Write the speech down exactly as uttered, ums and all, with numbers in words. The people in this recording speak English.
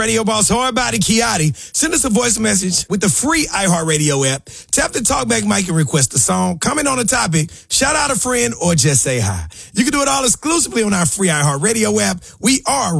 Radio boss, hard body Kiati. Send us a voice message with the free iHeartRadio app. Tap the talkback mic and request a song. Comment on a topic. Shout out a friend or just say hi. You can do it all exclusively on our free iHeartRadio app. We are